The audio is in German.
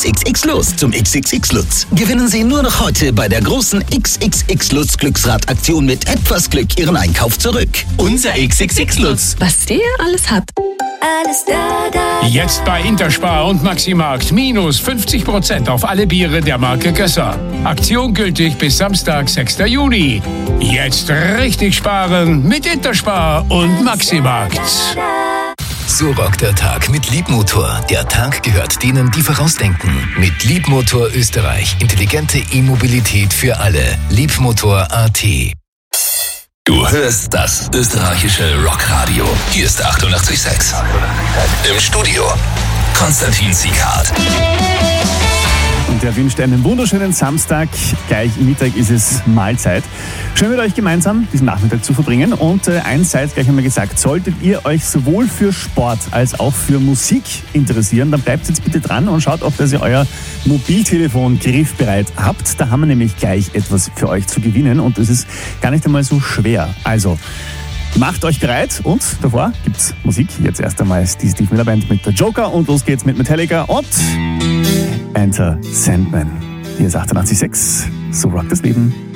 XXX Lutz zum XXX Lutz. Gewinnen Sie nur noch heute bei der großen XXX Lutz Glücksradaktion mit etwas Glück Ihren Einkauf zurück. Unser XXX Lutz. Was der alles hat. Alles da. Jetzt bei Interspar und Maximarkt minus 50% auf alle Biere der Marke Gösser. Aktion gültig bis Samstag, 6. Juni. Jetzt richtig sparen mit Interspar und Maximarkt. So rockt der Tag mit Liebmotor. Der Tag gehört denen, die vorausdenken. Mit Liebmotor Österreich. Intelligente E-Mobilität für alle. Liebmotor.at. Du hörst das österreichische Rockradio. Hier ist 88,6. Im Studio Konstantin Sieghardt. Und er wünscht einen wunderschönen Samstag. Gleich Mittag ist es Mahlzeit. Schön mit euch gemeinsam diesen Nachmittag zu verbringen. Und eins sei gleich einmal gesagt, solltet ihr euch sowohl für Sport als auch für Musik interessieren, dann bleibt jetzt bitte dran und schaut, ob dass ihr euer Mobiltelefon griffbereit habt. Da haben wir nämlich gleich etwas für euch zu gewinnen und es ist gar nicht einmal so schwer. Also macht euch bereit und davor gibt's Musik. Jetzt erst einmal die Steve Miller Band mit der Joker und los geht's mit Metallica und Enter Sandman. Hier ist 88,6. So rockt das Leben.